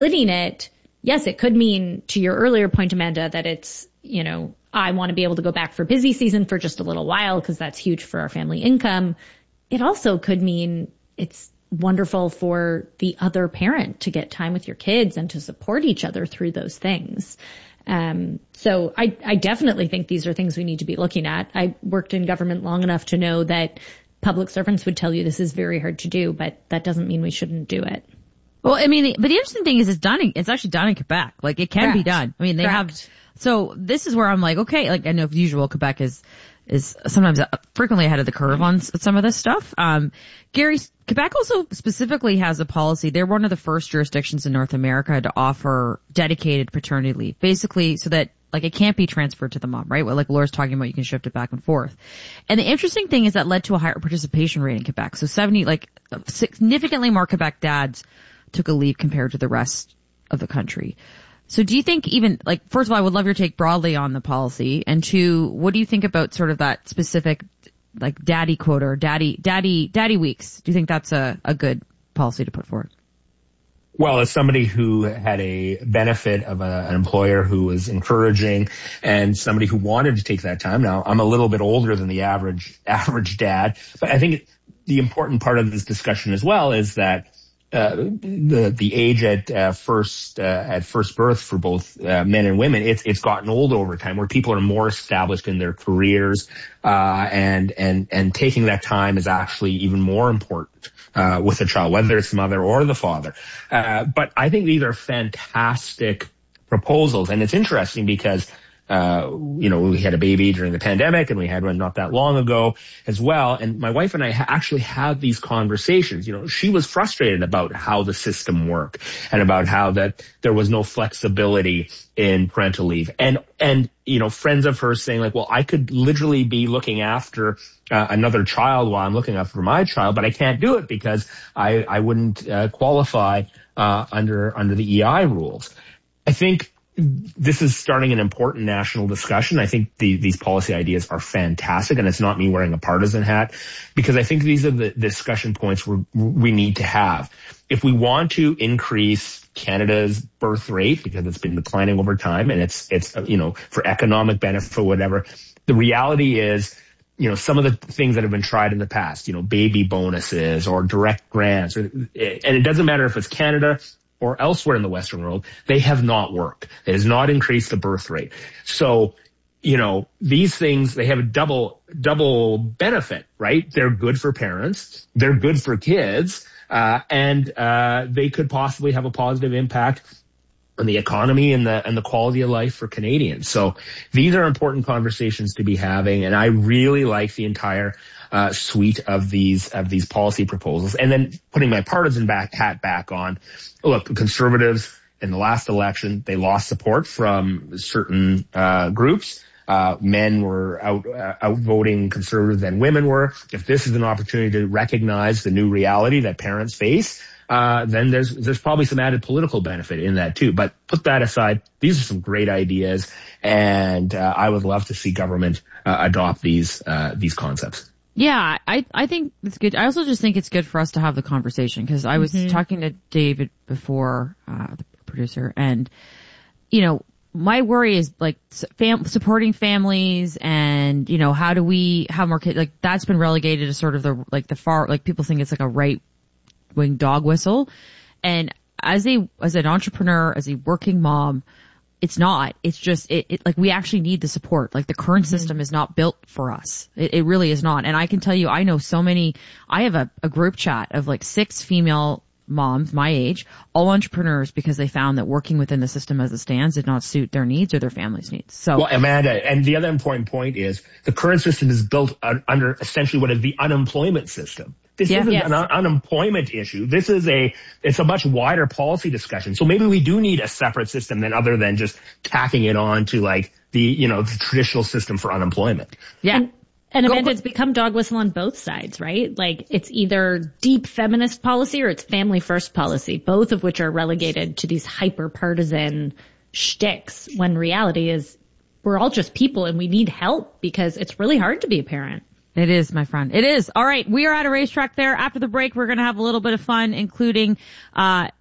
splitting it, yes, it could mean, to your earlier point, Amanda, that it's, I want to be able to go back for busy season for just a little while because that's huge for our family income. It also could mean it's wonderful for the other parent to get time with your kids and to support each other through those things. So I definitely think these are things we need to be looking at. I worked in government long enough to know that public servants would tell you this is very hard to do, but that doesn't mean we shouldn't do it. Well, I mean, but the interesting thing is it's actually done in Quebec. Like, it can be done. I mean, they have, so this is where I'm like, okay, like, I know as usual, Quebec is sometimes frequently ahead of the curve on some of this stuff. Gary, Quebec also specifically has a policy. They're one of the first jurisdictions in North America to offer dedicated paternity leave, basically so that, like, it can't be transferred to the mom, right? Well, like Laura's talking about, you can shift it back and forth. And the interesting thing is that led to a higher participation rate in Quebec. So significantly more Quebec dads took a leave compared to the rest of the country. So do you think even, like, first of all, I would love your take broadly on the policy. And two, what do you think about sort of that specific, like, daddy quota or daddy weeks? Do you think that's a good policy to put forward? Well, as somebody who had a benefit of an employer who was encouraging and somebody who wanted to take that time. Now, I'm a little bit older than the average dad, but I think the important part of this discussion as well is that the age at first birth for both men and women, it's gotten old over time, where people are more established in their careers, and taking that time is actually even more important with a child, whether it's the mother or the father. But I think these are fantastic proposals, and it's interesting because we had a baby during the pandemic, and we had one not that long ago as well. And my wife and I actually had these conversations. She was frustrated about how the system worked and about how that there was no flexibility in parental leave. And friends of hers saying, like, well, I could literally be looking after another child while I'm looking after my child, but I can't do it because I wouldn't qualify under the EI rules. I think this is starting an important national discussion. I think these policy ideas are fantastic, and it's not me wearing a partisan hat, because I think these are the discussion points we need to have. If we want to increase Canada's birth rate, because it's been declining over time, and it's for economic benefit or whatever, the reality is, some of the things that have been tried in the past, baby bonuses or direct grants, and it doesn't matter if it's Canada or elsewhere in the Western world, they have not worked. It has not increased the birth rate. So, these things, they have a double benefit, right? They're good for parents, they're good for kids, and they could possibly have a positive impact on the economy and the quality of life for Canadians. So these are important conversations to be having, and I really like the entire suite of these policy proposals. And then putting my partisan hat back on, look, the Conservatives in the last election, they lost support from certain groups. Men were outvoting Conservatives than women were. If this is an opportunity to recognize the new reality that parents face, then there's probably some added political benefit in that too. But put that aside, these are some great ideas, and I would love to see government adopt these concepts. Yeah, I think it's good. I also just think it's good for us to have the conversation, because I was talking to David before, the producer, and, my worry is, like, supporting families and, how do we have more kids? Like, that's been relegated to sort of the far, like, people think it's like a right-wing dog whistle. And as an entrepreneur, as a working mom, it's not. It's just, like, we actually need the support. Like, the current system is not built for us. It really is not. And I can tell you, I know I have a group chat of like 6 female moms my age, all entrepreneurs, because they found that working within the system as it stands did not suit their needs or their family's needs. So, well, Amanda, and the other important point is the current system is built under essentially what is the unemployment system. This isn't an unemployment issue. It's a much wider policy discussion. So maybe we do need a separate system other than just tacking it on to, like, the traditional system for unemployment. Yeah. And Amanda, it's become dog whistle on both sides, right? Like, it's either deep feminist policy or it's family first policy, both of which are relegated to these hyper partisan shticks, when reality is we're all just people and we need help because it's really hard to be a parent. It is, my friend. It is. All right. We are at a racetrack there. After the break, we're going to have a little bit of fun, including,